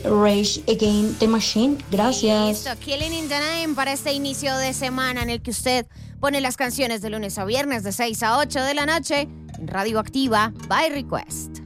Rage Against the Machine. Gracias. Listo, Killing in the Name para este inicio de semana en el que usted pone las canciones de lunes a viernes de 6 a 8 de la noche en Radioactiva by Request.